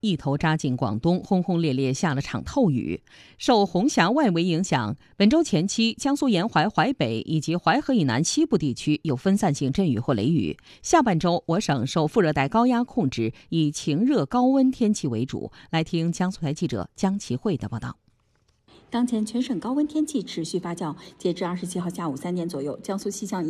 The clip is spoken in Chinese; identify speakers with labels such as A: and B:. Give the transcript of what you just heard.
A: 一头扎进广东，轰轰烈烈下了场透雨。受红霞外围影响，本周前期江苏沿淮、淮北以及淮河以南西部地区有分散性阵雨或雷雨。下半周我省受副热带高压控制，以晴热高温天气为主。来听江苏台记者江其慧的报道。
B: 当前全省高温天气持续发酵，截至27号下午3点左右，江苏气象